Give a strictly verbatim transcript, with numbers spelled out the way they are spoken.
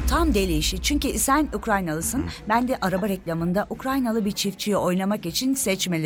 tam deli işi. Çünkü sen Ukraynalısın. Ben de araba reklamında Ukraynalı bir çiftçiyi oynamak için seçmeli